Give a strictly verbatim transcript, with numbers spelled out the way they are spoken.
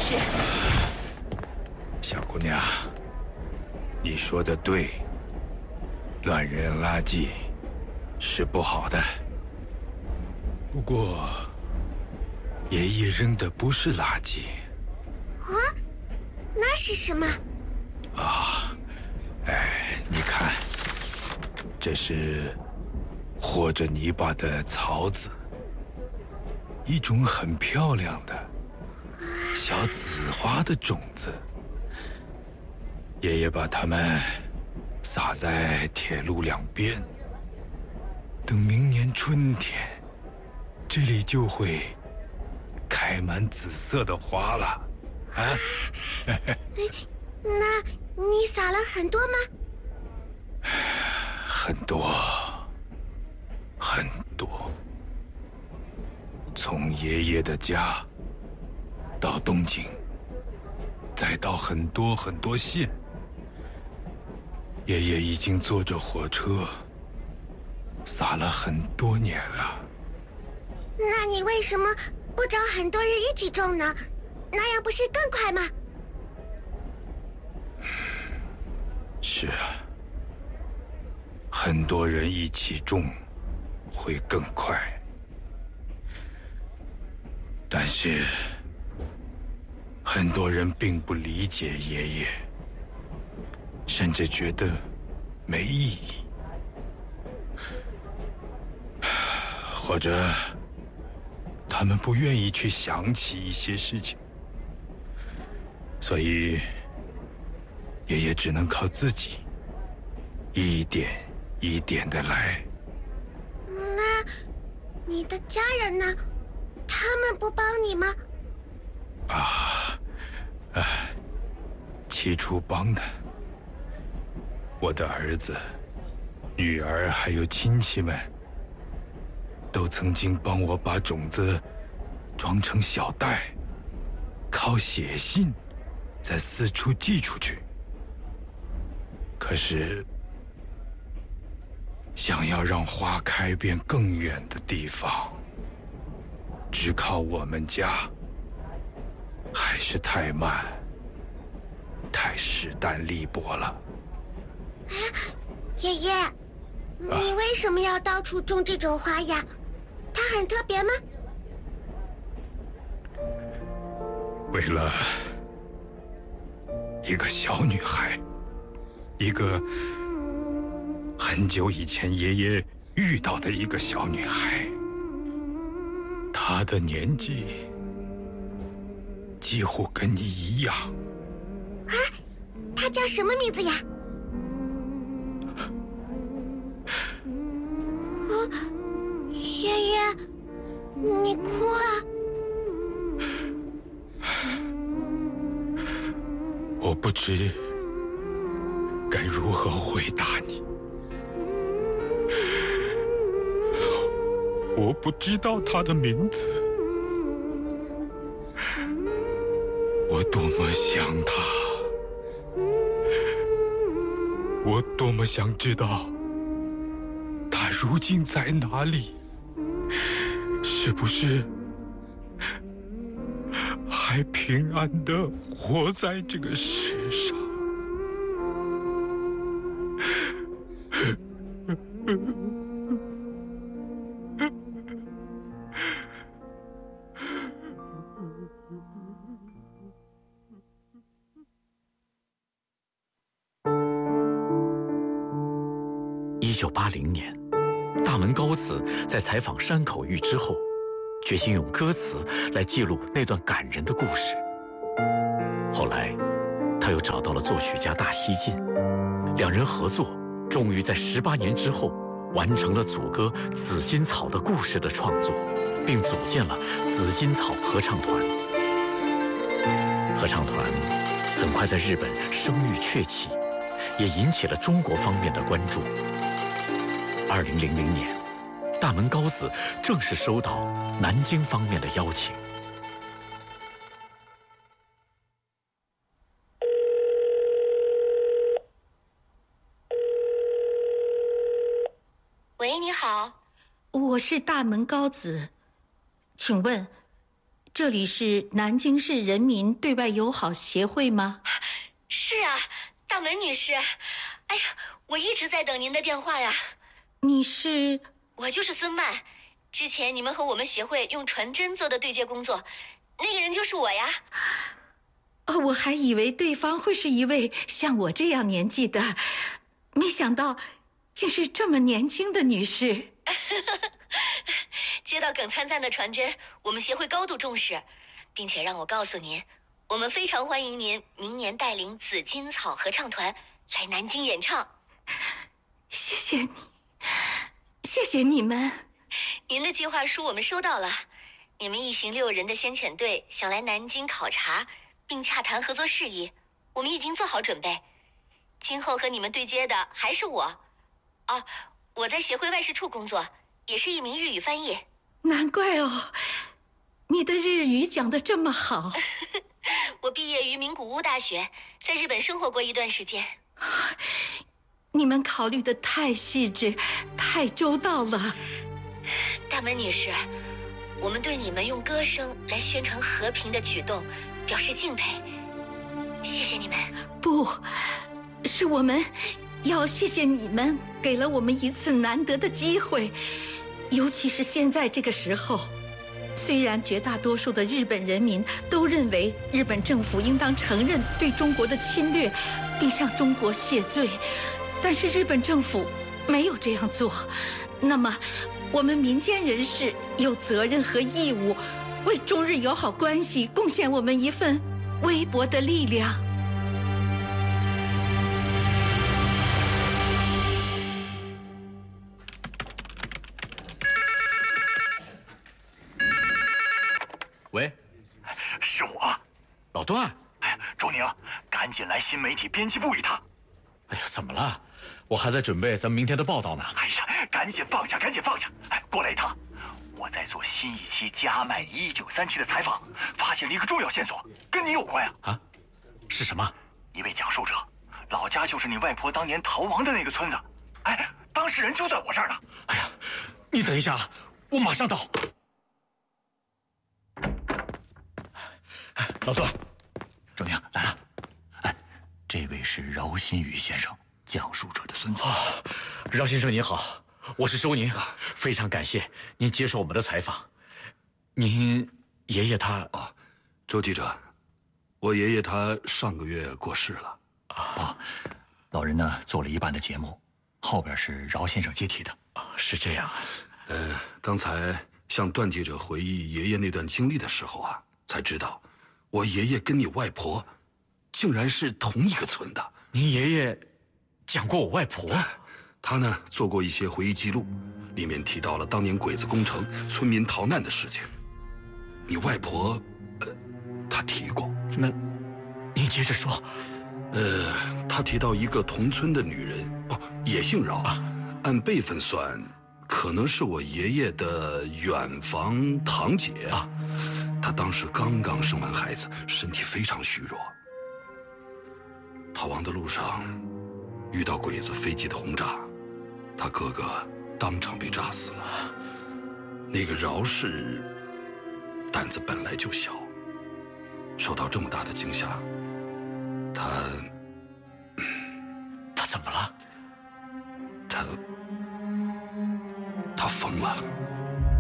事？ 小姑娘，你说的对，乱扔垃圾是不好的。不过，爷爷扔的不是垃圾。 啊，那是什么？ 啊，哎，你看，这是和着泥巴的草籽，一种很漂亮的小紫花的种子。爷爷把它们撒在铁路两边，等明年春天，这里就会开满紫色的花了。啊， 那你撒了很多吗？ 很多，很多。从爷爷的家到东京，再到很多很多县，爷爷已经坐着火车撒了很多年了。 那你为什么不找很多人一起种呢？那样不是更快吗？ 是啊，很多人一起种会更快，但是很多人并不理解爷爷，甚至觉得没意义，或者他们不愿意去想起一些事情，所以爷爷只能靠自己一点一点的来。 那你的家人呢？他们不帮你吗？ 啊，啊，起初帮的，我的儿子、女儿还有亲戚们，都曾经帮我把种子装成小袋，靠写信再四处寄出去。可是，想要让花开遍更远的地方，只靠我们家还是太慢，太势单力薄了。 啊，爷爷，你为什么要到处种这种花呀？它很特别吗？ 为了一个小女孩，一个很久以前爷爷遇到的一个小女孩，她的年纪几乎跟你一样。 啊，她叫什么名字呀？啊，爷爷，你哭了？ 我不知该如何回答你。我不知道他的名字，我多么想他，我多么想知道他如今在哪里，是不是还平安地活在这个世上？ 一九八零年，大门高子在采访山口玉之后，决心用歌词来记录那段感人的故事。后来，他又找到了作曲家大西进，两人合作，终于在十八年之后完成了组歌《紫金草》的故事的创作，并组建了紫金草合唱团。合唱团很快在日本声誉鹊起，也引起了中国方面的关注。二零零零年，大门高子正式收到南京方面的邀请。 喂，你好， 我是大门高子，请问这里是南京市人民对外友好协会吗？ 是啊，大门女士。哎呀，我一直在等您的电话呀。 你是？ 我就是孙曼。之前你们和我们协会用传真做的对接工作，那个人就是我呀。 哦，我还以为对方会是一位像我这样年纪的，没想到竟是这么年轻的女士。 接到耿灿灿的传真，我们协会高度重视，并且让我告诉您，我们非常欢迎您明年带领紫金草合唱团来南京演唱。 谢谢你，谢谢你们。 您的计划书我们收到了，你们一行六人的先遣队想来南京考察并洽谈合作事宜，我们已经做好准备。今后和你们对接的还是我。啊，我在协会外事处工作，也是一名日语翻译。 难怪哦，你的日语讲得这么好。 我毕业于名古屋大学，在日本生活过一段时间。 你们考虑得太细致，太周到了。 大门女士，我们对你们用歌声来宣传和平的举动表示敬佩，谢谢你们。 不，是我们要谢谢你们，给了我们一次难得的机会。尤其是现在这个时候，虽然绝大多数的日本人民都认为日本政府应当承认对中国的侵略，并向中国谢罪，但是日本政府没有这样做。那么我们民间人士有责任和义务，为中日友好关系贡献我们一份微薄的力量。 喂， 是我， 老段。 哎，周宁，赶紧来新媒体编辑部一趟。 哎呀，怎么了？我还在准备咱们明天的报道呢。 哎呀，赶紧放下，赶紧放下！哎，过来一趟，我在做新一期《加麦一九三七》的采访，发现了一个重要线索，跟你有关呀。 啊？是什么？ 一位讲述者，老家就是你外婆当年逃亡的那个村子。哎，当事人就在我这儿呢。 哎呀，你等一下，我马上到。老段， 周宁来了。哎，这位是饶新宇先生，讲述者的孙子。 哦，饶先生您好，我是周宁，非常感谢您接受我们的采访。您爷爷他…… 啊，周记者，我爷爷他上个月过世了。 啊，老人呢做了一半的节目，后边是饶先生接替的。 啊，是这样。 呃，刚才向段记者回忆爷爷那段经历的时候啊，才知道。我爷爷跟你外婆，竟然是同一个村的。 您爷爷讲过我外婆？ 他呢做过一些回忆记录，里面提到了当年鬼子攻城、村民逃难的事情。你外婆，呃，她提过。 那，您接着说。 呃，她提到一个同村的女人，哦，也姓饶，啊、按辈分算，可能是我爷爷的远房堂姐啊。他当时刚刚生完孩子，身体非常虚弱。逃亡的路上，遇到鬼子飞机的轰炸，他哥哥当场被炸死了。那个饶氏胆子本来就小，受到这么大的惊吓，他他怎么了？ 他他疯了。